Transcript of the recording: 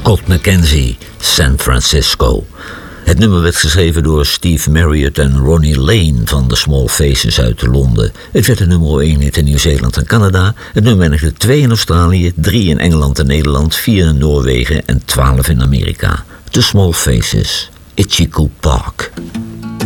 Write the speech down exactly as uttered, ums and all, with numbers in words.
Scott McKenzie, San Francisco. Het nummer werd geschreven door Steve Marriott en Ronnie Lane van de Small Faces uit Londen. Het werd de nummer één hit in Nieuw-Zeeland en Canada. Het nummer eindigde twee in Australië, drie in Engeland en Nederland, vier in Noorwegen en twaalf in Amerika. The Small Faces, Itchy Park.